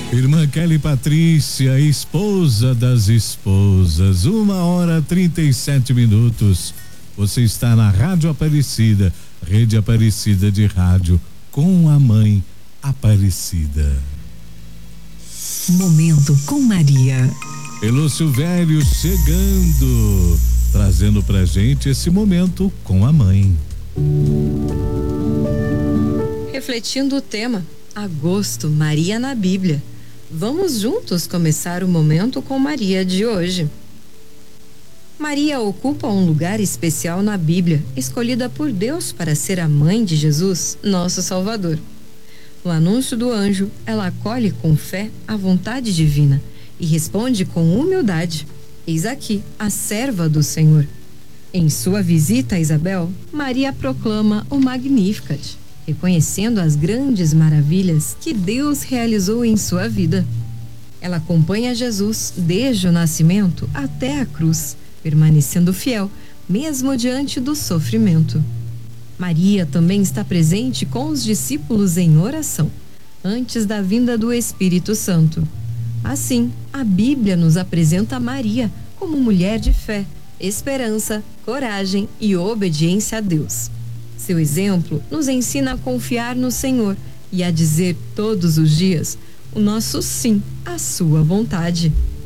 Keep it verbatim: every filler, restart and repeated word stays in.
Irmã Kelly Patrícia, esposa das esposas, uma hora trinta e sete minutos. Você está na Rádio Aparecida, Rede Aparecida de Rádio, com a Mãe Aparecida. Momento com Maria. Elô Silvério chegando, trazendo pra gente esse momento com a mãe. Refletindo o tema, Agosto, Maria na Bíblia. Vamos juntos começar o momento com Maria de hoje. Maria ocupa um lugar especial na Bíblia, escolhida por Deus para ser a mãe de Jesus, nosso Salvador. No anúncio do anjo, ela acolhe com fé a vontade divina e responde com humildade: eis aqui a serva do Senhor. Em sua visita a Isabel, Maria proclama o Magnificat, reconhecendo as grandes maravilhas que Deus realizou em sua vida. Ela acompanha Jesus desde o nascimento até a cruz, permanecendo fiel, mesmo diante do sofrimento. Maria também está presente com os discípulos em oração, antes da vinda do Espírito Santo. Assim, a Bíblia nos apresenta Maria como mulher de fé, esperança, coragem e obediência a Deus. Seu exemplo nos ensina a confiar no Senhor e a dizer todos os dias o nosso sim à sua vontade.